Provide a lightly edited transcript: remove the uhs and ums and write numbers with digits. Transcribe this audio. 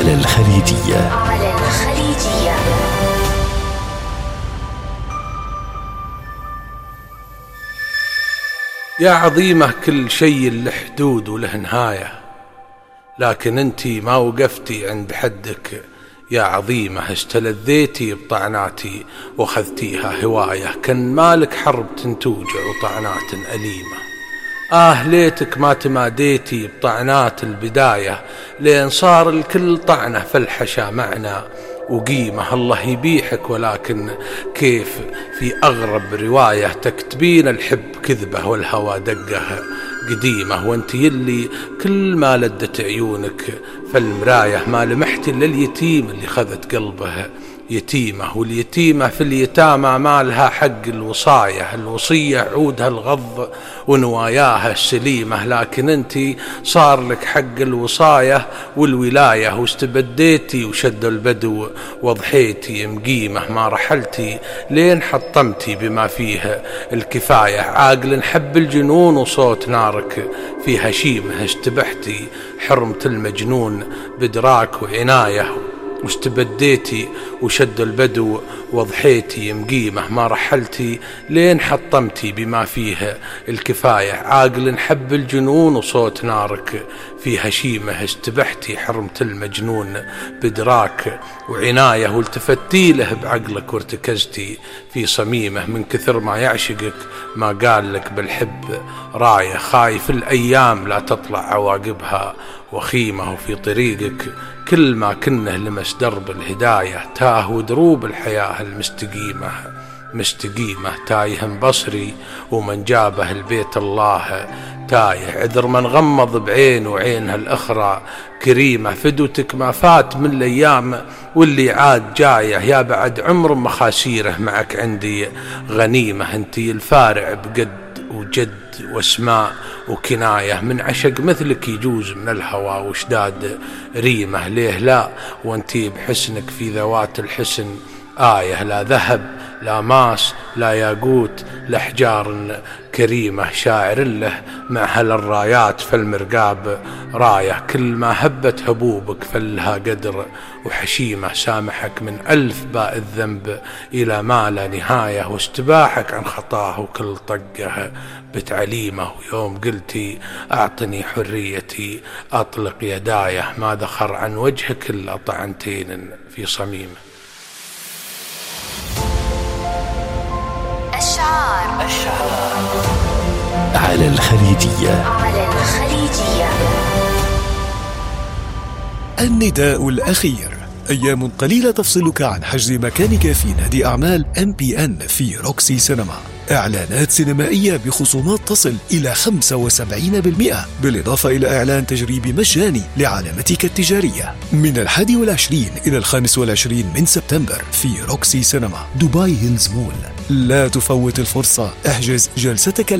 على الخليجية. يا عظيمة كل شيء له حدود وله نهاية، لكن انتي ما وقفتي عند حدك يا عظيمة. استلذيتي بطعناتي واخذتيها هواية، كان مالك حرب تنتوجع وطعنات أليمة. ليتك ما تماديتي بطعنات البداية، لين صار الكل طعنة فالحشا معنا وقيمة. الله يبيحك، ولكن كيف في أغرب رواية تكتبين الحب كذبة والهوى دقه قديمة، وانت يلي كل ما لدت عيونك فالمراية ما لمحتي إلا اليتيم اللي خذت قلبه يتيمة. واليتيمة في اليتامى ما لها حق الوصاية، الوصية عودها الغض ونواياها السليمة، لكن انتي صار لك حق الوصاية والولاية، واستبديتي وشد البدو وضحيتي مقيمة. ما رحلتي لين حطمتي بما فيه الكفاية، عاقل حب الجنون وصوت نارك في هشيمه. استبحتي حرمة المجنون بدراك وعناية، واستبديتي وشد البدو وضحيتي مقيمة. ما رحلتي لين حطمتي بما فيه الكفاية، عاقل حب الجنون وصوت نارك في هشيمه. استبحتي حرمة المجنون بدراك وعناية، والتفتي له بعقلك وارتكزتي في صميمه. من كثر ما يعشقك ما قال لك بالحب راية، خايف الأيام لا تطلع عواقبها وخيمة. وفي طريقك كل ما كنه لمس درب الهداية، تاه ودروب الحياة مستقيمة. تايه بصري ومن جابه البيت الله تايه، عذر من غمض بعين وعينها الأخرى كريمة. فدوتك ما فات من الأيام واللي عاد جايه، يا بعد عمر مخاسيره معك عندي غنيمة. انتي الفارع بقد وجد واسماء وكناية، من عشق مثلك يجوز من الهوى وشداد ريمة. ليه لا وانتي بحسنك في ذوات الحسن لا ذهب لا ماس لا ياقوت لأحجار كريمة. شاعر له مع هالرايات فالمرقاب راية، كل ما هبت هبوبك فلها قدر وحشيمة. سامحك من 1000 باء الذنب إلى ما لا نهاية، واستباحك عن خطاه وكل طقه بتعليمه. ويوم قلتي أعطني حريتي أطلق يدايه، ما ذخر عن وجهك إلا طعنتين في صميمه. على الخليجية. النداء الأخير: أيام قليلة تفصلك عن حجز مكانك في نادي أعمال MPN في روكسي سينما. إعلانات سينمائية بخصومات تصل إلى 75%، بالإضافة إلى إعلان تجريبي مجاني لعلامتك التجارية من 21 إلى 25 من سبتمبر في روكسي سينما دبي هيلز مول. لا تفوت الفرصة، احجز جلستك